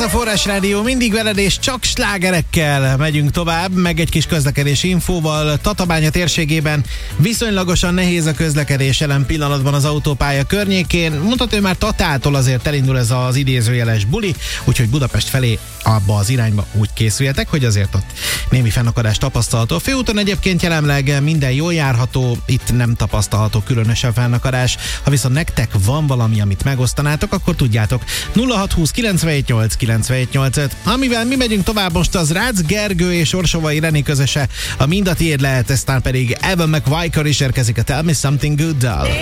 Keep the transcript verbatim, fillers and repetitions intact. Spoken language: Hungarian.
a Forrásrádió, mindig veled és csak slágerekkel megyünk tovább, meg egy kis közlekedési infóval. Tatabánya térségében viszonylagosan nehéz a közlekedés jelen pillanatban az autópálya környékén. Mondható, hogy már Tatától azért elindul ez az idézőjeles buli, úgyhogy Budapest felé abba az irányba úgy készüljetek, hogy azért ott némi fennakadás tapasztalható. A főúton egyébként jelenleg minden jól járható, itt nem tapasztalható különösebb fennakadás. Ha viszont nektek van valami, amit megosztanátok, akkor tudjátok. nulla hat húsz kilencvenhét nyolc kilencvenhét nyolc. Amivel mi megyünk tovább most, az Rácz Gergő és Orsovai René közöse. A Mind a tiéd lehet, eztán pedig Evan McViker is érkezik a Tell Me Something Good-dal.